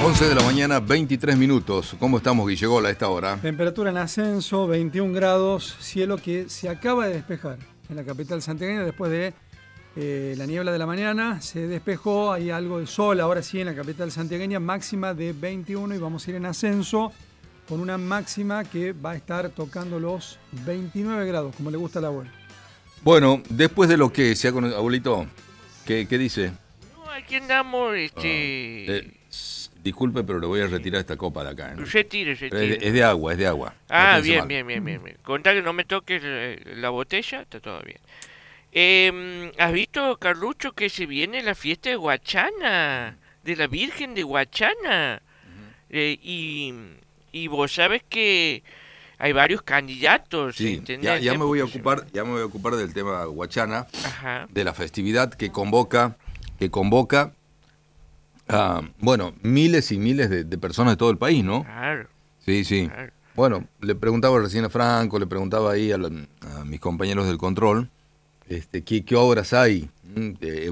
11 de la mañana, 23 minutos. ¿Cómo estamos, Guillegola, a esta hora? Temperatura en ascenso, 21 grados, cielo que se acaba de despejar en la capital santiagueña después de la niebla de la mañana. Se despejó, hay algo de sol ahora sí en la capital santiagueña, máxima de 21 y vamos a ir en ascenso con una máxima que va a estar tocando los 29 grados, como le gusta a la abuela. Bueno, después de lo que se ha conocido, abuelito, ¿qué dice? No, aquí andamos, Disculpe, pero le voy a retirar esta copa de acá. ¿No? Retire. Es de agua, es de agua. Ah, No piense bien, mal. bien. Contá que no me toques la botella, está todo bien. ¿Has visto, Carlucho, que se viene la fiesta de Huachana? De la Virgen de Huachana. Y vos sabes que hay varios candidatos. Sí, ¿entendés? ya me voy a ocupar del tema Huachana, Ajá. de la festividad que convoca a, bueno, miles y miles de personas de todo el país, ¿no? Claro. Sí. Claro. Bueno, le preguntaba recién a Franco, le preguntaba ahí a mis compañeros del control, qué obras hay